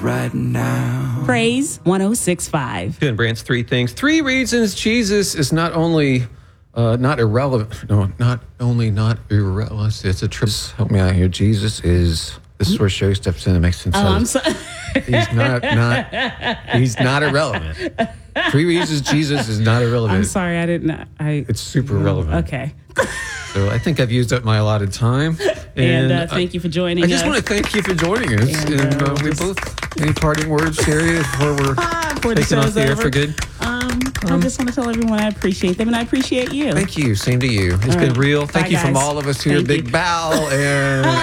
right now. Praise 106.5. Good, Brant's three things. 3 reasons Jesus is not only not irrelevant. No, not only not irrelevant. It's a trip. Help me out here. Jesus is. This is where Sherry steps in and makes sense. Oh, I'm sorry. He's not irrelevant. 3 reasons Jesus is not irrelevant. I'm sorry, I didn't. It's super relevant. Okay. So I think I've used up my allotted time. And thank you for joining us. I just want to thank you for joining us. And we both, any parting words, Sherry, before we're taking off the air for good? I just want to tell everyone I appreciate them and I appreciate you. Thank you. Same to you. It's been real. Thank you from all of us here. Thank Big you. bow. And